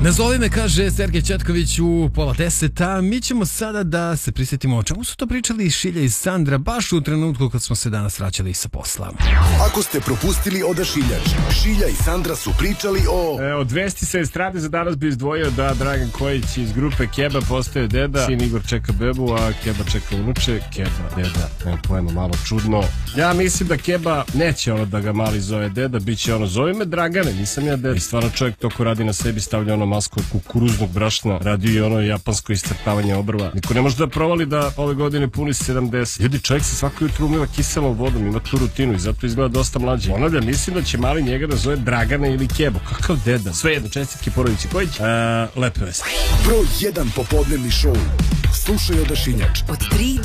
Nazovi me, kaže Sergej Četković u 9:30, a mi ćemo sada da se prisjetimo o čemu su to pričali Šilja i Sandra baš u trenutku kad smo se danas vraćali sa posla. Ako ste propustili Odašiljač, Šilja i Sandra su pričali o... Od vesti sa estrade za danas bi izdvojio da Dragan Kojić iz grupe Keba postaje deda, sin Igor čeka bebu, a Keba čeka unuče. Keba, deda, nema pojma, malo čudno. Ja mislim da Keba neće ono da ga mali zove deda, bit će ono, zove me Dragane, nisam ja deda. I stvarno čovjek to ko radi na sebi stavlja ono masku od kukuruznog brašna, radi i ono japansko iscrtavanje obrva. Niko ne može da provali da ove godine puni 70. Ljudi, čovjek se svako jutro umiva kiselom vodom, ima tu rutinu i zato izgleda dosta mlađi. Ponavljam, mislim da će mali njega da zove Dragane ili Kebu. Kakav deda? Svejedno, čestitke porodici Kojić. Lepe vesti. Broj 1 popodnevni šou. Slušaj Odašiljač. Od 3 do